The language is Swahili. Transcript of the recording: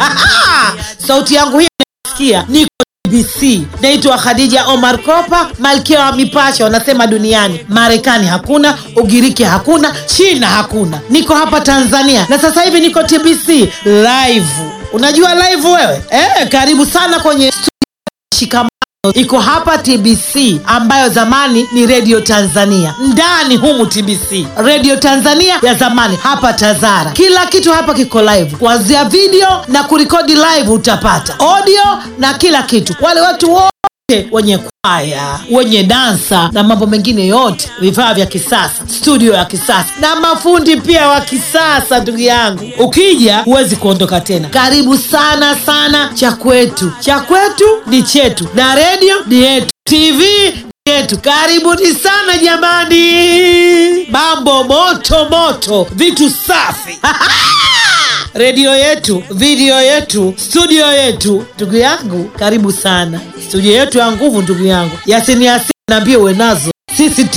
Sauti yangu hii unasikia, niko TBC. Naitwa Khadija Omar Kopa, malkia wa mipasho wanasema duniani. Marekani hakuna, Ugiriki hakuna, China hakuna. Niko hapa Tanzania na sasa hivi niko TBC live. Unajua live wewe? Karibu sana kwenye Shikamano. Iko hapa TBC ambayo zamani ni Radio Tanzania. Ndani humu TBC, Radio Tanzania ya zamani, hapa Tazara. Kila kitu hapa kiko live, kuanzia video na kurekodi live, utapata audio na kila kitu. Wale watu wote wenye kwaya, wenye dansa na mambo mengine yote, vifaa vya kisasa, studio ya kisasa na mafundi pia wa kisasa. Ndugu yangu, ukija huwezi kuondoka tena. Karibu sana sana. Cha kwetu ni chetu, na radio ni yetu, TV yetu. Karibuni sana jamani. Mambo moto moto, vitu safi. Radio yetu, video yetu, studio yetu. Ndugu yangu, karibu sana. Studio yetu ya nguvu ndugu yangu. Yasini naambia uwe nazo. Sisi